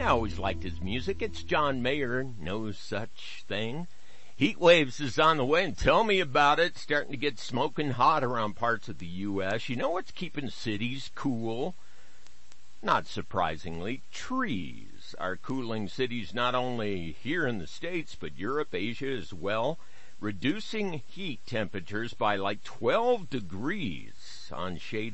I always liked his music. It's John Mayer, No Such Thing. Heat waves is on the way, and tell me about it. Starting to get smoking hot around parts of the U.S. You know what's keeping cities cool? Not surprisingly, trees are cooling cities not only here in the States, but Europe, Asia as well, reducing heat temperatures by like 12 degrees on shady